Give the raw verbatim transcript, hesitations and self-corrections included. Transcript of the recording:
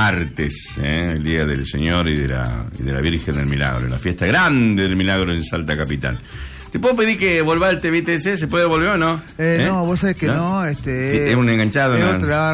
martes, ¿eh? El Día del Señor y de la, y de la Virgen del Milagro, la fiesta grande del Milagro en Salta Capital. ¿Te puedo pedir que volvá al T V T C? ¿Se puede volver o no? Eh, ¿Eh? No, vos sabés que no, ¿no? este... Es un enganchado, es ¿no? otra,